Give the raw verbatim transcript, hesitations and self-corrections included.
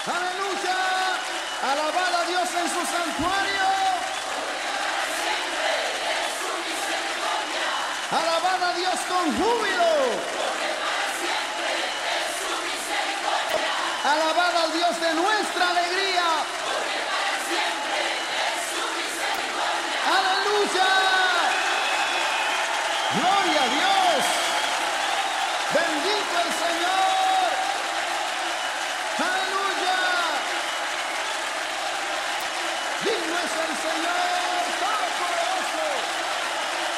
Aleluya. Alabad a Dios en su santuario. Alabad a Dios con júbilo.